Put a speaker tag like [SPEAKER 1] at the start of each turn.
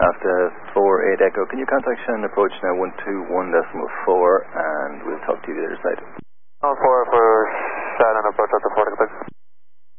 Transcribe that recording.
[SPEAKER 1] Alpha 48 Echo. Can you contact Shannon approach now 121.4 and we'll talk to you the other side.
[SPEAKER 2] 4 for Shannon approach Alpha 40.